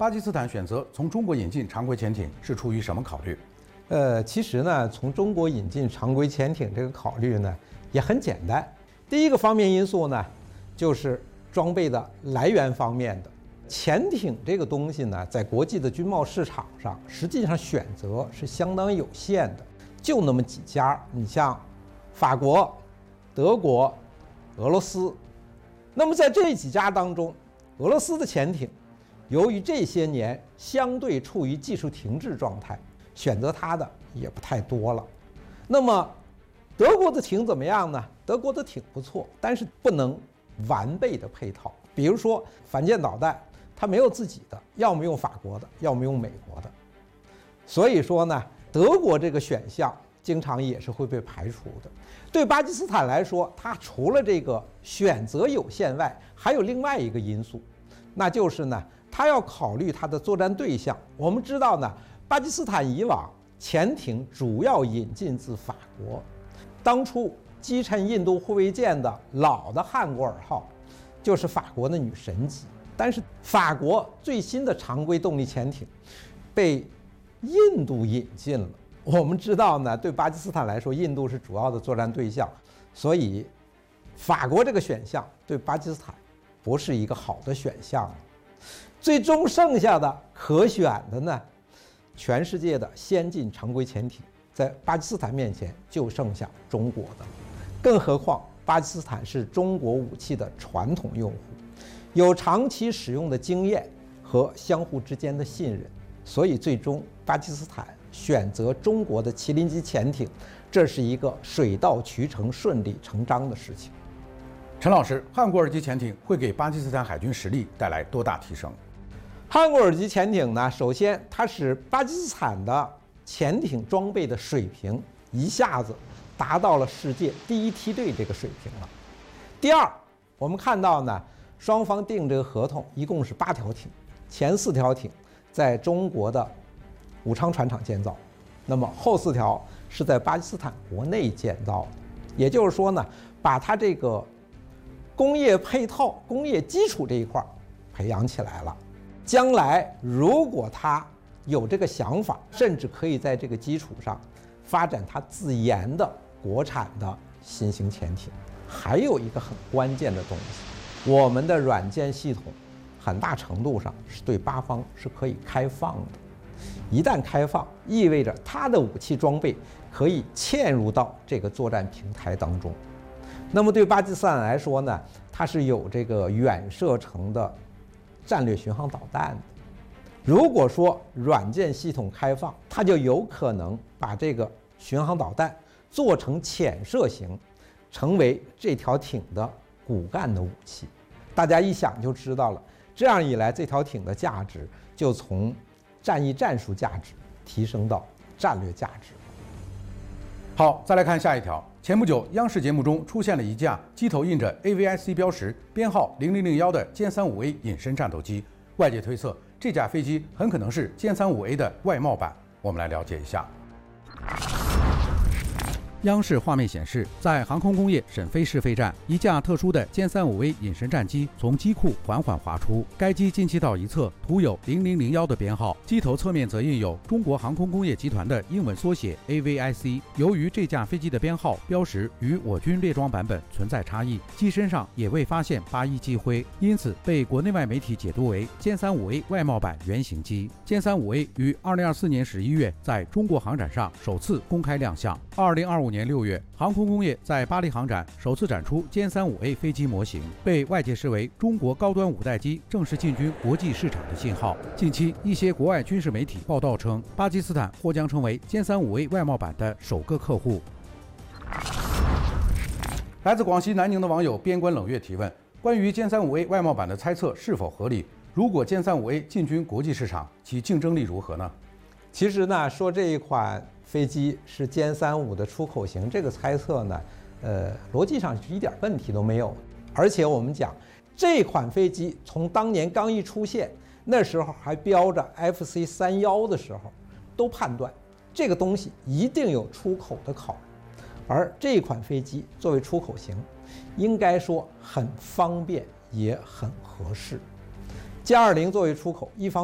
巴基斯坦选择从中国引进常规潜艇是出于什么考虑？ 其实呢，从中国引进常规潜艇这个考虑呢，也很简单。第一个方面因素呢，就是装备的来源方面的。潜艇这个东西呢，在国际的军贸市场上，实际上选择是相当有限的，就那么几家。你像法国、德国、俄罗斯。那么在这几家当中，俄罗斯的潜艇，由于这些年相对处于技术停滞状态，选择它的也不太多了。那么德国的艇怎么样呢？德国的艇不错，但是不能完备的配套。比如说反舰导弹，它没有自己的，要么用法国的，要么用美国的。所以说呢，德国这个选项经常也是会被排除的。对巴基斯坦来说，它除了这个选择有限外，还有另外一个因素，那就是呢，它要考虑它的作战对象。我们知道呢，巴基斯坦以往潜艇主要引进自法国，当初击沉印度护卫舰的老的汉果尔号，就是法国的女神级。但是法国最新的常规动力潜艇被印度引进了。我们知道呢，对巴基斯坦来说，印度是主要的作战对象，所以法国这个选项对巴基斯坦不是一个好的选项。最终剩下的可选的呢，全世界的先进常规潜艇在巴基斯坦面前就剩下中国的，更何况巴基斯坦是中国武器的传统用户，有长期使用的经验和相互之间的信任，所以最终巴基斯坦选择中国的麒麟级潜艇，这是一个水到渠成、顺理成章的事情。 陈老师，汉果尔级潜艇会给巴基斯坦海军实力带来多大提升？ 汉果尔级潜艇呢，首先它使巴基斯坦的潜艇装备的水平一下子达到了世界第一梯队这个水平了。第二，我们看到呢，双方订这个合同一共是8条艇，前4条艇在中国的武昌船厂建造，那么后4条是在巴基斯坦国内建造的。也就是说呢，把它这个工业配套、工业基础这一块培养起来了。将来如果它有这个想法，甚至可以在这个基础上发展它自研的国产的新型潜艇。还有一个很关键的东西，我们的软件系统很大程度上是对巴方是可以开放的。一旦开放，意味着它的武器装备可以嵌入到这个作战平台当中。那么对巴基斯坦来说呢，它是有这个远射程的战略巡航导弹的。如果说软件系统开放，它就有可能把这个巡航导弹做成潜射型，成为这条艇的骨干的武器。大家一想就知道了，这样一来，这条艇的价值就从战役战术价值提升到战略价值。 好，再来看下一条。前不久，央视节目中出现了一架机头印着 AVIC 标识、编号0001的歼35A 隐身战斗机，外界推测这架飞机很可能是歼35A 的外贸版。我们来了解一下。央视画面显示，在航空工业沈飞试飞站，一架特殊的歼35A 隐身战机从机库缓缓滑出。该机进气道一侧涂有0001的编号，机头侧面则印有中国航空工业集团的英文缩写 AVIC。由于这架飞机的编号标识与我军列装版本存在差异，机身上也未发现81机徽，因此被国内外媒体解读为歼35A 外贸版原型机。歼35A 于2024年11月在中国航展上首次公开亮相。2025年6月，航空工业在巴黎航展首次展出歼35A 飞机模型，被外界视为中国高端5代机正式进军国际市场的信号。近期，一些国外军事媒体报道称，巴基斯坦或将成为歼35A 外贸版的首个客户。来自广西南宁的网友边关冷月提问：关于歼35A 外贸版的猜测是否合理？如果歼35A 进军国际市场，其竞争力如何呢？ 其实呢，说这一款飞机是歼35的出口型，这个猜测呢，逻辑上是一点问题都没有。而且我们讲，这款飞机从当年刚一出现，那时候还标着 FC31的时候，都判断这个东西一定有出口的考虑。而这款飞机作为出口型，应该说很方便，也很合适。歼20作为出口，一方